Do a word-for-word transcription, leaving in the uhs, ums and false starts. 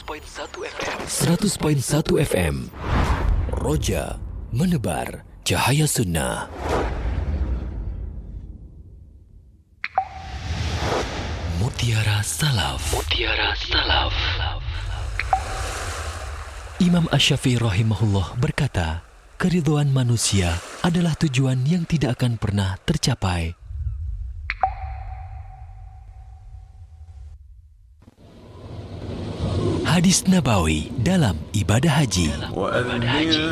seratus perpuluhan satu F M. Roja menebar cahaya sunnah. Mutiara Salaf. Mutiara Salaf. Imam Asy-Syafi'i rahimahullah berkata, keridhaan manusia adalah tujuan yang tidak akan pernah tercapai. Hadis Nabawi dalam ibadah haji.